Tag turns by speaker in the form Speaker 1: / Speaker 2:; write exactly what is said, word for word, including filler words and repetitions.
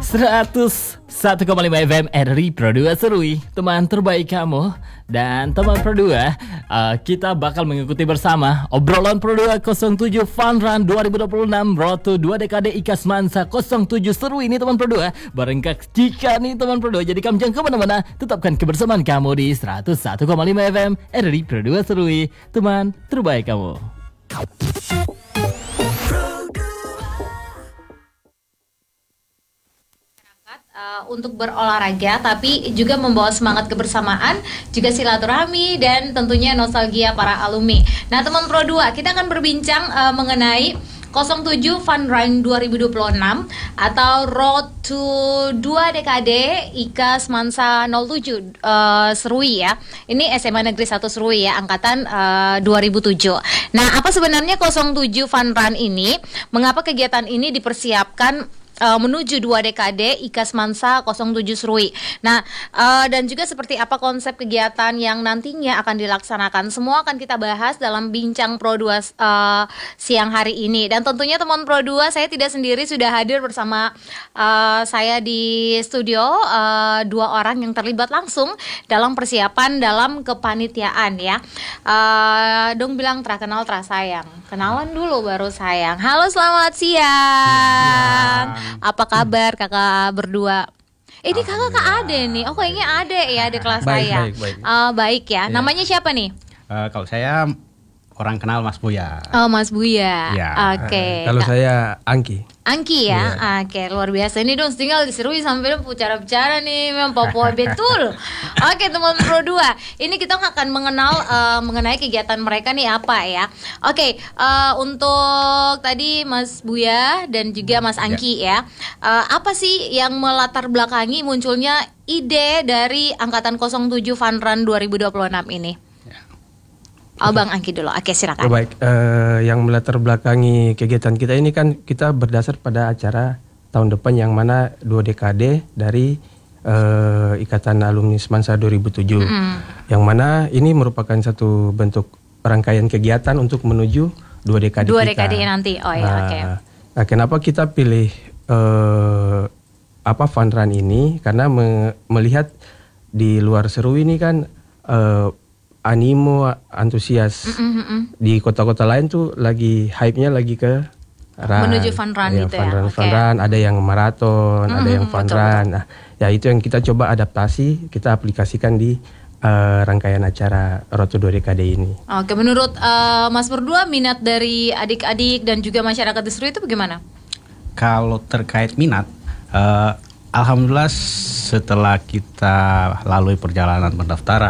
Speaker 1: seratus satu koma lima F M R R I Pro dua Serui, teman terbaik kamu. Dan teman Pro dua, uh, kita bakal mengikuti bersama obrolan Pro dua nol tujuh Fun Run dua ribu dua puluh enam Road to dua dekade Ikas Mansa nol tujuh Serui ini teman Pro dua. Bareng Kak Cika nih teman Pro dua. Jadi kamu jangan kemana-mana, tetapkan kebersamaan kamu di seratus satu koma lima F M R R I Pro dua Serui, teman terbaik kamu.
Speaker 2: Uh, untuk berolahraga tapi juga membawa semangat kebersamaan, juga silaturahmi dan tentunya nostalgia para alumni. Nah teman Pro dua, kita akan berbincang uh, mengenai nol tujuh Fun Run dua ribu dua puluh enam atau Road to dua dekade Ikas Mansa nol tujuh uh, Serui ya. Ini S M A Negeri satu Serui ya, angkatan uh, dua ribu tujuh. Nah apa sebenarnya nol tujuh Fun Run ini? Mengapa kegiatan ini dipersiapkan Uh, menuju dua dekade Ikas Mansa nol tujuh Serui. Nah, uh, dan juga seperti apa konsep kegiatan yang nantinya akan dilaksanakan. Semua akan kita bahas dalam bincang Pro dua uh, siang hari ini. Dan tentunya teman Pro dua, saya tidak sendiri, sudah hadir bersama uh, saya di studio uh, dua orang yang terlibat langsung dalam persiapan dalam kepanitiaan ya. Uh, dong bilang terkenal terasayang. Kenalan dulu baru sayang. Halo, selamat siang. Ya. Apa kabar kakak berdua? Ini kakak kak Ade nih. Oh kayaknya Ade ya di kelas
Speaker 3: baik,
Speaker 2: saya.
Speaker 3: Baik, baik.
Speaker 2: Uh, baik ya.
Speaker 3: Ya.
Speaker 2: Namanya siapa nih?
Speaker 3: Uh, kalau saya orang kenal Mas Buya.
Speaker 2: Oh Mas Buya.
Speaker 3: Ya.
Speaker 2: Oke. Okay.
Speaker 4: Uh, kalau saya Angki.
Speaker 2: Angki ya, yeah. Oke, okay, luar biasa. Ini dong tinggal diserui sampai bicara-bicara nih, memang Papua betul. Oke, okay, teman Pro dua, ini kita akan mengenal uh, mengenai kegiatan mereka nih apa ya. Oke, okay, uh, untuk tadi Mas Buya dan juga Mas Angki yeah. ya, uh, apa sih yang melatar belakangi munculnya ide dari angkatan nol tujuh Fun Run dua ribu dua puluh enam ini? Oh Bang Angki dulu, oke silakan.
Speaker 4: Oh, baik, uh, yang melatar belakangi kegiatan kita ini kan kita berdasar pada acara tahun depan yang mana dua dekade dari uh, Ikatan Alumni Semansa dua ribu tujuh, mm. yang mana ini merupakan satu bentuk rangkaian kegiatan untuk menuju dua dekade
Speaker 2: dua
Speaker 4: kita.
Speaker 2: dekade nanti, oh ya,
Speaker 4: nah,
Speaker 2: oke. Okay.
Speaker 4: Nah, kenapa kita pilih uh, apa Fun Run ini? Karena me- melihat di luar Serui ini kan uh, animo, antusias mm-hmm. di kota-kota lain tuh lagi hype-nya lagi ke run.
Speaker 2: Menuju Fun Run
Speaker 4: ya,
Speaker 2: itu
Speaker 4: fun
Speaker 2: ya.
Speaker 4: Run,
Speaker 2: Okay.
Speaker 4: Fun Run, ada yang maraton, mm-hmm, ada yang Fun
Speaker 2: betul,
Speaker 4: Run.
Speaker 2: betul.
Speaker 4: Nah, ya itu yang kita coba adaptasi, kita aplikasikan di uh, rangkaian acara Road to dua dekade ini.
Speaker 2: Oke, menurut uh, Mas berdua minat dari adik-adik dan juga masyarakat di Serui itu bagaimana?
Speaker 3: Kalau terkait minat, uh, alhamdulillah setelah kita lalui perjalanan pendaftaran